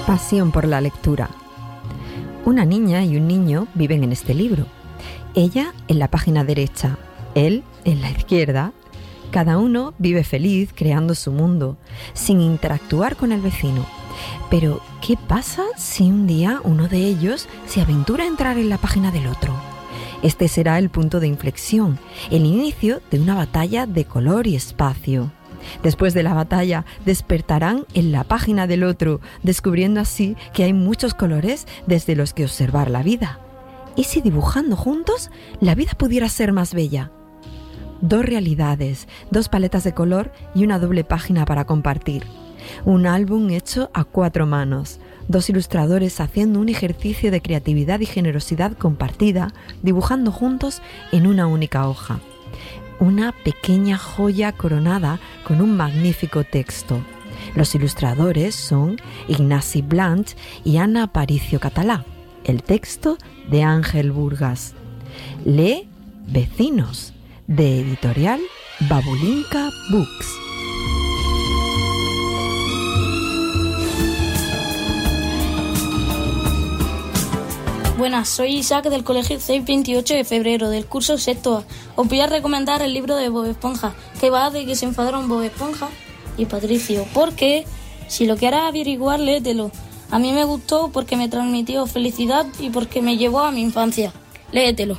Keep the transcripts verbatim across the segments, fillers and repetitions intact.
Pasión por la lectura. Una niña y un niño viven en este libro. Ella en la página derecha, él en la izquierda. Cada uno vive feliz creando su mundo, sin interactuar con el vecino. Pero, ¿qué pasa si un día uno de ellos se aventura a entrar en la página del otro? Este será el punto de inflexión, el inicio de una batalla de color y espacio. Después de la batalla, despertarán en la página del otro, descubriendo así que hay muchos colores desde los que observar la vida. ¿Y si dibujando juntos, la vida pudiera ser más bella? Dos realidades, dos paletas de color y una doble página para compartir. Un álbum hecho a cuatro manos. Dos ilustradores haciendo un ejercicio de creatividad y generosidad compartida, dibujando juntos en una única hoja. Una pequeña joya coronada con un magnífico texto. Los ilustradores son Ignasi Blanch y Ana Aparicio Catalá. El texto de Ángel Burgas. Lee Vecinos, de editorial Babulinka Books. Buenas, soy Isaac del colegio seis veintiocho de febrero del curso sexto A. Os voy a recomendar el libro de Bob Esponja, que va de que se enfadaron Bob Esponja y Patricio, porque si lo quieres averiguar, léetelo. A mí me gustó porque me transmitió felicidad y porque me llevó a mi infancia. Léetelo.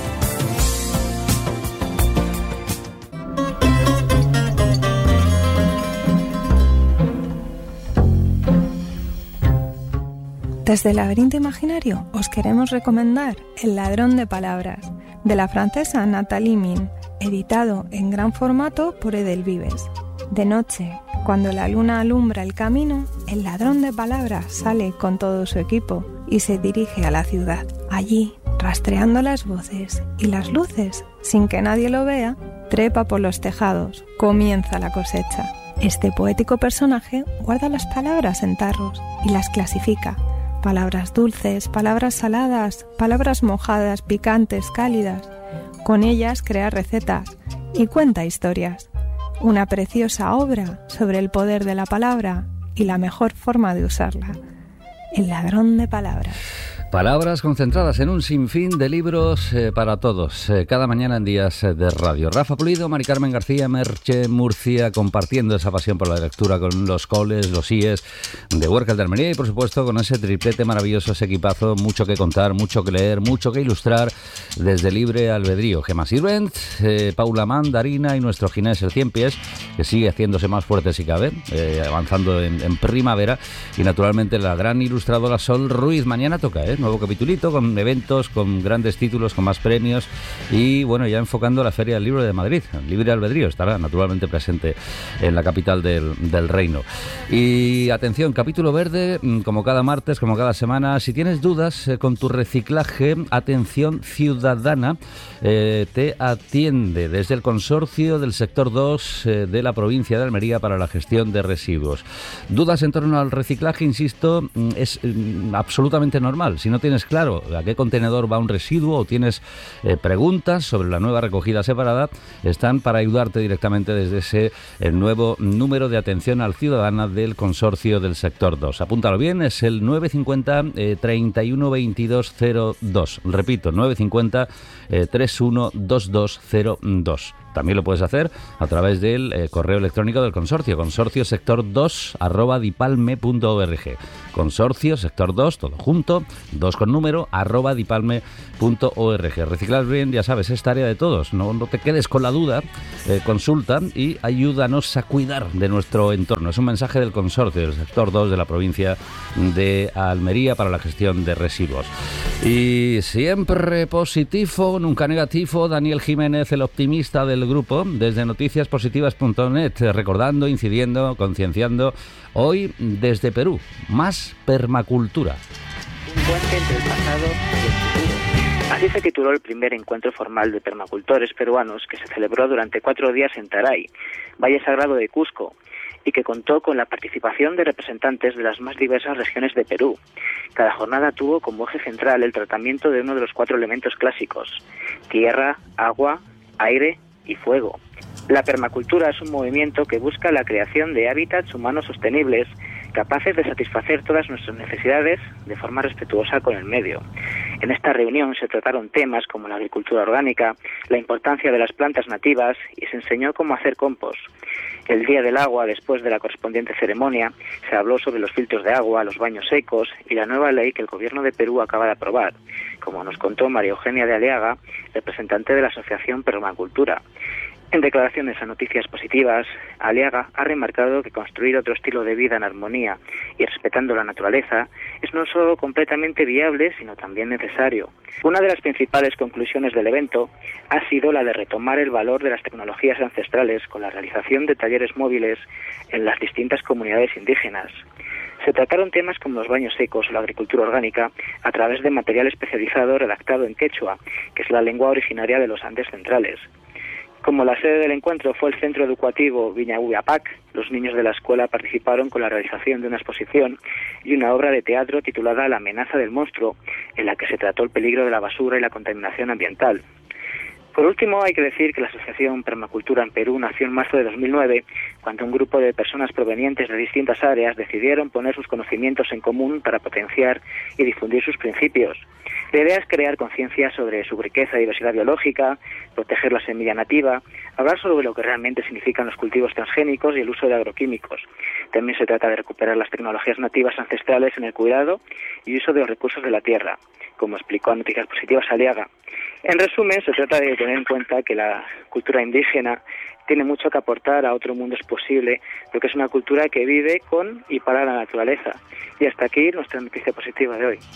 Desde el laberinto imaginario os queremos recomendar El ladrón de palabras, de la francesa Nathalie Min, editado en gran formato por Edelvives. De noche, cuando la luna alumbra el camino, el ladrón de palabras sale con todo su equipo y se dirige a la ciudad. Allí, rastreando las voces y las luces, sin que nadie lo vea, trepa por los tejados, comienza la cosecha. Este poético personaje guarda las palabras en tarros y las clasifica. Palabras dulces, palabras saladas, palabras mojadas, picantes, cálidas. Con ellas crea recetas y cuenta historias. Una preciosa obra sobre el poder de la palabra y la mejor forma de usarla. El ladrón de palabras. Palabras concentradas en un sinfín de libros eh, para todos, eh, cada mañana en Días de Radio. Rafa Pulido, Mari Carmen García, Merche Murcia, compartiendo esa pasión por la lectura con los coles, los I E S de Huércal de Almería y, por supuesto, con ese triplete maravilloso, ese equipazo, mucho que contar, mucho que leer, mucho que ilustrar desde Libre Albedrío. Gemma Sirvent, eh, Paula Mandarina y nuestro Ginés el Cien Pies, que sigue haciéndose más fuerte si cabe, eh, avanzando en, en primavera, y naturalmente la gran ilustradora Sol Ruiz. Mañana toca, ¿eh? Nuevo capitulito, con eventos, con grandes títulos, con más premios y, bueno, ya enfocando la Feria del Libro de Madrid. Libre Albedrío estará naturalmente presente en la capital del, del reino. Y atención, capítulo verde, como cada martes, como cada semana. Si tienes dudas eh, con tu reciclaje, Atención Ciudadana eh, te atiende desde el consorcio del sector dos eh, de la provincia de Almería para la gestión de residuos. Dudas en torno al reciclaje, insisto, es mm, absolutamente normal. Si no tienes claro a qué contenedor va un residuo o tienes eh, preguntas sobre la nueva recogida separada, están para ayudarte directamente desde ese el nuevo número de atención al ciudadano del consorcio del sector dos. Apúntalo bien, es el nueve cinco cero, treinta y uno veintidós cero dos. Repito, nueve cinco cero, treinta y uno veintidós cero dos. También lo puedes hacer a través del eh, correo electrónico del consorcio, consorcio sector dos arroba dipalme punto org. Consorcio sector dos, todo junto, dos con número, arroba dipalme punto org. Reciclar bien, ya sabes, es tarea de todos. No, no te quedes con la duda, eh, consulta y ayúdanos a cuidar de nuestro entorno. Es un mensaje del consorcio del sector dos de la provincia de Almería para la gestión de residuos. Y siempre positivo, nunca negativo. Daniel Jiménez, el optimista del grupo, desde noticias positivas punto net, recordando, incidiendo, concienciando. Hoy desde Perú, más permacultura. Un puente entre el pasado y el futuro. Así se tituló el primer encuentro formal de permacultores peruanos que se celebró durante cuatro días en Taray, Valle Sagrado de Cusco, y que contó con la participación de representantes de las más diversas regiones de Perú. Cada jornada tuvo como eje central el tratamiento de uno de los cuatro elementos clásicos: tierra, agua, aire y fuego. La permacultura es un movimiento que busca la creación de hábitats humanos sostenibles capaces de satisfacer todas nuestras necesidades de forma respetuosa con el medio. En esta reunión se trataron temas como la agricultura orgánica, la importancia de las plantas nativas y se enseñó cómo hacer compost. El Día del Agua, después de la correspondiente ceremonia, se habló sobre los filtros de agua, los baños secos y la nueva ley que el Gobierno de Perú acaba de aprobar, como nos contó María Eugenia de Aliaga, representante de la Asociación Permacultura. En declaraciones a Noticias Positivas, Aliaga ha remarcado que construir otro estilo de vida en armonía y respetando la naturaleza es no solo completamente viable, sino también necesario. Una de las principales conclusiones del evento ha sido la de retomar el valor de las tecnologías ancestrales con la realización de talleres móviles en las distintas comunidades indígenas. Se trataron temas como los baños secos o la agricultura orgánica a través de material especializado redactado en quechua, que es la lengua originaria de los Andes centrales. Como la sede del encuentro fue el Centro Educativo Viñahuapac, los niños de la escuela participaron con la realización de una exposición y una obra de teatro titulada La amenaza del monstruo, en la que se trató el peligro de la basura y la contaminación ambiental. Por último, hay que decir que la Asociación Permacultura en Perú nació en marzo de dos mil nueve, cuando un grupo de personas provenientes de distintas áreas decidieron poner sus conocimientos en común para potenciar y difundir sus principios. La idea es crear conciencia sobre su riqueza y diversidad biológica, proteger la semilla nativa, hablar sobre lo que realmente significan los cultivos transgénicos y el uso de agroquímicos. También se trata de recuperar las tecnologías nativas ancestrales en el cuidado y uso de los recursos de la tierra, como explicó a Noticias Positivas Aliaga. En resumen, se trata de tener en cuenta que la cultura indígena tiene mucho que aportar a otro mundo es posible, porque es una cultura que vive con y para la naturaleza. Y hasta aquí nuestra noticia positiva de hoy.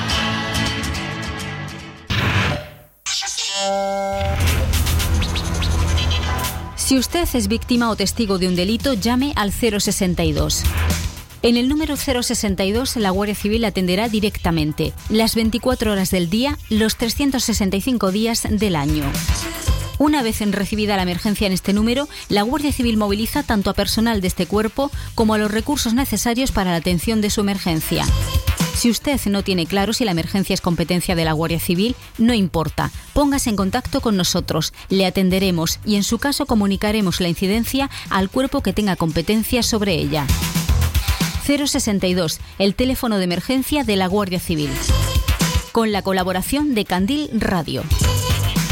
Si usted es víctima o testigo de un delito, llame al cero sesenta y dos. En el número cero sesenta y dos, la Guardia Civil atenderá directamente, las veinticuatro horas del día, los trescientos sesenta y cinco días del año. Una vez en recibida la emergencia en este número, la Guardia Civil moviliza tanto a personal de este cuerpo como a los recursos necesarios para la atención de su emergencia. Si usted no tiene claro si la emergencia es competencia de la Guardia Civil, no importa. Póngase en contacto con nosotros, le atenderemos y en su caso comunicaremos la incidencia al cuerpo que tenga competencia sobre ella. cero sesenta y dos, el teléfono de emergencia de la Guardia Civil. Con la colaboración de Candil Radio.